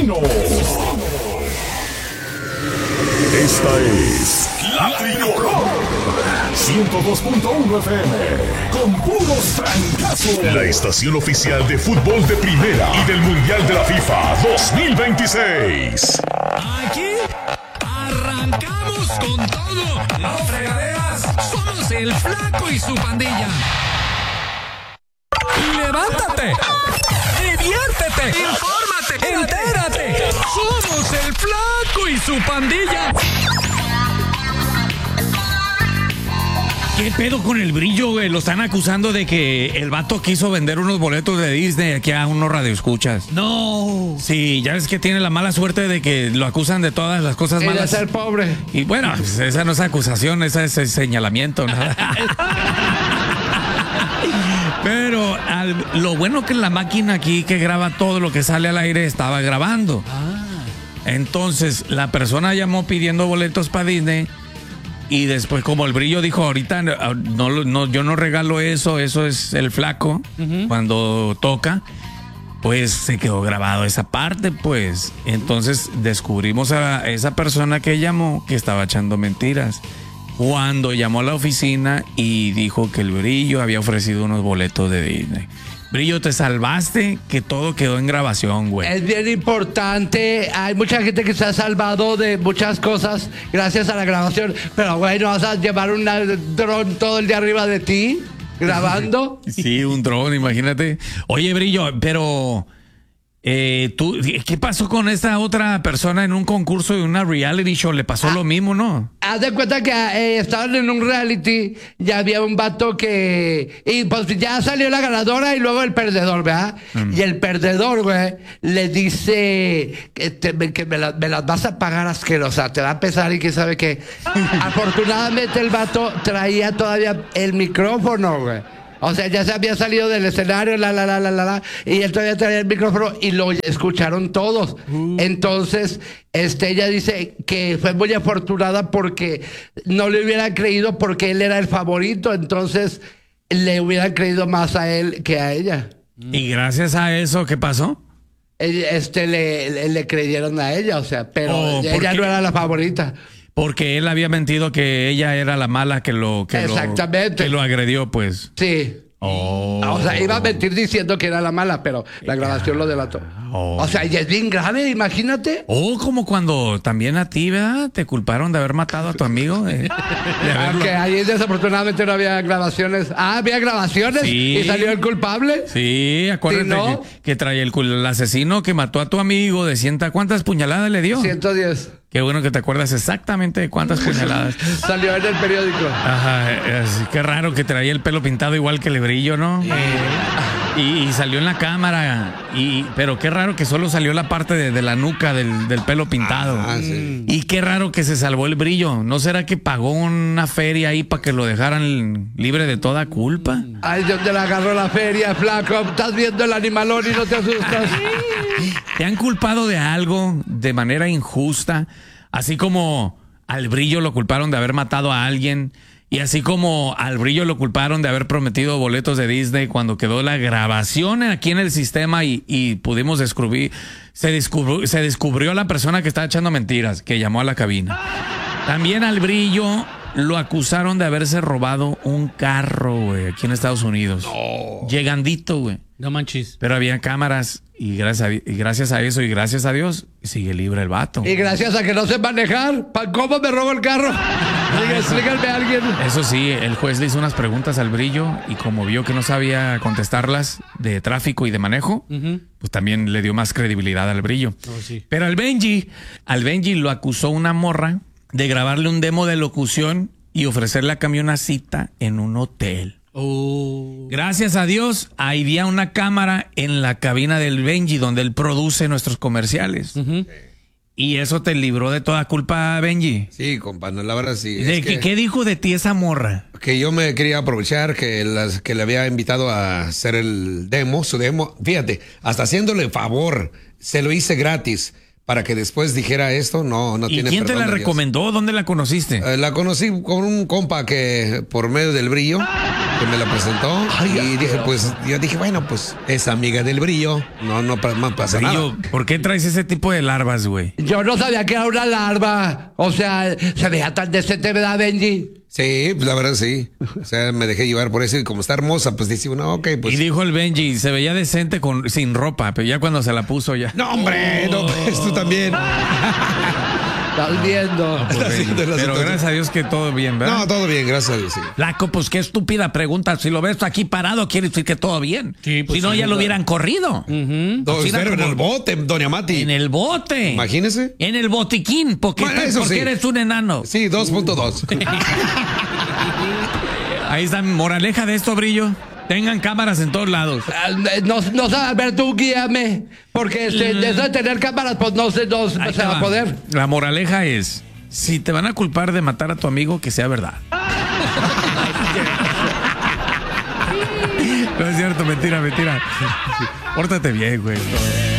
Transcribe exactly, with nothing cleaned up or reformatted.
destino. Esta es La Tricolor ciento dos punto uno F M con puros francazos. La estación oficial de fútbol de primera y del Mundial de la FIFA dos mil veintiséis. Aquí arrancamos con todo. No fregaderas. Somos el Flaco y su pandilla. ¡Levántate! ¡Diviértete! ¡Infórmate! ¡Entérate! ¡Somos el Flaco y su pandilla! ¿Qué pedo con el Brillo, güey? Lo están acusando de que el vato quiso vender unos boletos de Disney aquí a unos radioescuchas. No. Sí, ya ves que tiene la mala suerte de que lo acusan de todas las cosas malas. De ser pobre. Y bueno, pues esa no es acusación, esa es señalamiento, ¿no? Pero al, lo bueno que la máquina aquí que graba todo lo que sale al aire estaba grabando. Ah. Entonces la persona llamó pidiendo boletos para Disney y después como el Brillo dijo ahorita no, no, yo no regalo eso, eso es el Flaco uh-huh. cuando toca, pues se quedó grabado esa parte, pues. Entonces descubrimos a esa persona que llamó que estaba echando mentiras. Cuando llamó a la oficina y dijo que el Brillo había ofrecido unos boletos de Disney. Brillo, te salvaste, que todo quedó en grabación, güey. Es bien importante. Hay mucha gente que se ha salvado de muchas cosas gracias a la grabación. Pero, güey, ¿no vas a llevar un dron todo el día arriba de ti grabando? Sí, un dron, imagínate. Oye, Brillo, pero... Eh, tú, ¿qué pasó con esta otra persona en un concurso de una reality show? ¿Le pasó ah, lo mismo, no? Haz de cuenta que eh, estaban en un reality, ya había un vato que... Y pues ya salió la ganadora y luego el perdedor, ¿verdad? Mm. Y el perdedor, güey, le dice que, te, que me, la, me las vas a pagar asquerosa, te va a pesar y que sabe que... Afortunadamente el vato traía todavía el micrófono, güey. O sea, ya se había salido del escenario, la, la, la, la, la, la, y él todavía traía el micrófono y lo escucharon todos. Uh. Entonces, este, ella dice que fue muy afortunada porque no le hubieran creído porque él era el favorito. Entonces, le hubieran creído más a él que a ella. ¿Y gracias a eso qué pasó? Este, le, le, le creyeron a ella, o sea, pero oh, ella no era la favorita. Porque él había mentido que ella era la mala que lo que Exactamente. Lo, que lo agredió, pues. Sí. Oh. O sea, iba a mentir diciendo que era la mala, pero la grabación lo delató. Oh. O sea, y es bien grave, imagínate. Oh, como cuando también a ti, ¿verdad? Te culparon de haber matado a tu amigo. Eh, Aunque ahí desafortunadamente no había grabaciones. Ah, había grabaciones sí. Y salió el culpable. Sí, acuérdate ¿Sí, no? que, que traía el, el asesino que mató a tu amigo de ciento... ¿Cuántas puñaladas le dio? ciento diez. Qué bueno que te acuerdas exactamente de cuántas puñaladas. Salió en el periódico. Ajá, es, qué raro que traía el pelo pintado igual que el Brillo, ¿no? Sí. Y, y salió en la cámara. Y, pero qué raro que solo salió la parte de, de la nuca del, del pelo pintado. Ah, sí. Y qué raro que se salvó el Brillo. ¿No será que pagó una feria ahí para que lo dejaran libre de toda culpa? Ay, ¿dónde le agarró la feria, Flaco? Estás viendo el animalón y no te asustas. ¿Te han culpado de algo de manera injusta? Así como al Brillo lo culparon de haber matado a alguien y así como al Brillo lo culparon de haber prometido boletos de Disney cuando quedó la grabación aquí en el sistema y, y pudimos descubrir, se descubrió, se descubrió la persona que estaba echando mentiras, que llamó a la cabina. También al Brillo lo acusaron de haberse robado un carro, güey, aquí en Estados Unidos. No. Llegandito, güey. No manches. Pero había cámaras y gracias, a, y gracias a eso y gracias a Dios sigue libre el vato. Y gracias a que no sé manejar. ¿Cómo me robo el carro? Explícame a alguien. Eso sí, el juez le hizo unas preguntas al Brillo y como vio que no sabía contestarlas de tráfico y de manejo, uh-huh. pues también le dio más credibilidad al Brillo. Oh, sí. Pero al Benji, al Benji lo acusó una morra de grabarle un demo de locución y ofrecerle a cambio una cita en un hotel. Oh. Gracias a Dios, había una cámara en la cabina del Benji donde él produce nuestros comerciales. Uh-huh. Y eso te libró de toda culpa, Benji. Sí, compadre, la verdad sí. ¿De es que, que, ¿Qué dijo de ti esa morra? Que yo me quería aprovechar que, las, que le había invitado a hacer el demo, su demo. Fíjate, hasta haciéndole favor, se lo hice gratis. para que después dijera esto, no, no ¿Y tiene quién te perdón la de Dios. recomendó? ¿Dónde la conociste? Eh, la conocí con un compa que por medio del Brillo, que me la presentó. Ay, y dije, pues, yo dije, bueno, pues es amiga del Brillo. No, no, pa- no pasa Brillo, nada. ¿por qué traes ese tipo de larvas, güey? Yo no sabía que era una larva. O sea, se veía tan decente, ¿verdad, Benji? Sí, pues la verdad sí. O sea, me dejé llevar por eso y como está hermosa, pues dice uno, ok, pues. Y dijo el Benji, se veía decente con, sin ropa, pero ya cuando se la puso ya. No, hombre, no, pues tú también. Estás viendo. Estás haciendo la Pero situación. gracias a Dios que todo bien, ¿verdad? No, todo bien, gracias a Dios, sí. Flaco, pues qué estúpida pregunta. Si lo ves aquí parado, quiere decir que todo bien. Sí, pues si no, sí, ya lo ¿verdad? hubieran corrido. Dos, Así era pero en como- el bote, doña Mati. En el bote. Imagínese. En el botiquín, porque, Bueno, eso porque sí. eres un enano. Sí, dos punto dos. Ahí está, moraleja de esto, Brillo. Tengan cámaras en todos lados. Ah, No, no sabes, a ver, tú guíame. Porque este, de eso de tener cámaras, pues no se, no Ahí se te va a poder. La moraleja es, si te van a culpar de matar a tu amigo, que sea verdad. No es cierto, mentira, mentira. Pórtate bien, güey.